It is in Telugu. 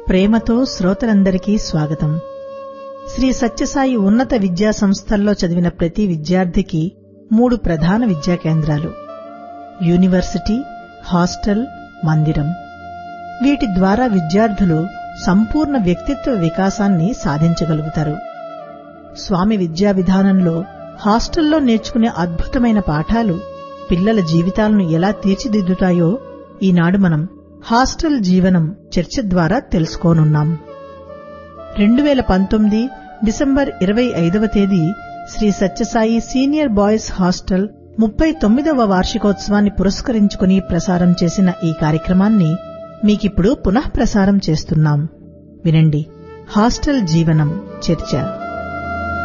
ప్రేమతో శ్రోతలందరికీ స్వాగతం. శ్రీ సత్యసాయి ఉన్నత విద్యా సంస్థల్లో చదివిన ప్రతి విద్యార్థికి 3 ప్రధాన విద్యా కేంద్రాలు: యూనివర్సిటీ, హాస్టల్, మందిరం. వీటి ద్వారా విద్యార్థులు సంపూర్ణ వ్యక్తిత్వ వికాసాన్ని సాధించగలుగుతారు. స్వామి విద్యా విధానంలో హాస్టల్లో నేర్చుకునే అద్భుతమైన పాఠాలు పిల్లల జీవితాలను ఎలా తీర్చిదిద్దుతాయో ఈనాడు మనం హాస్టల్ జీవనం చర్చ ద్వారా తెలుసుకోనున్నాం. 2019 డిసెంబర్ 25వ తేదీ Shri Sathya Sai senior boys hostel 39వ వార్షికోత్సవాన్ని పురస్కరించుకుని ప్రసారం చేసిన ఈ కార్యక్రమాన్ని మీకిప్పుడు పునః ప్రసారం చేస్తున్నాం. వినండి. హాస్టల్ జీవనం చర్చ.